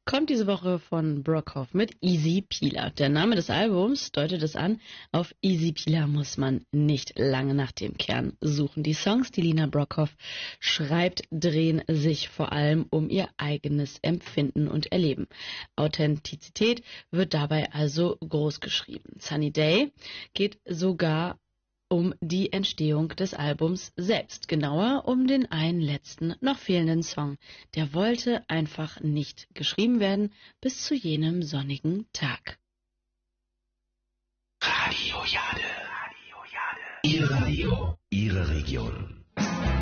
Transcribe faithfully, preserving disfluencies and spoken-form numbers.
kommt diese Woche von Brockhoff mit Easy Peeler. Der Name des Albums deutet es an, auf Easy Peeler muss man nicht lange nach dem Kern suchen. Die Songs, die Lina Brockhoff schreibt, drehen sich vor allem um ihr eigenes Empfinden und Erleben. Authentizität wird dabei also groß geschrieben. Sunny Day geht sogar um die Entstehung des Albums selbst, genauer um den einen letzten, noch fehlenden Song. Der wollte einfach nicht geschrieben werden bis zu jenem sonnigen Tag. Radio Jade. Radio Jade. Ihr Radio, Ihre Region.